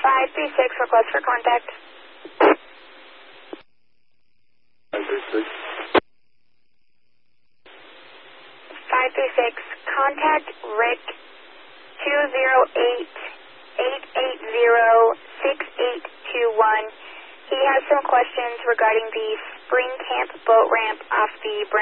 536, request for contact. 536. 536, contact Rick 208-880-6821. He has some questions regarding the spring camp boat ramp off the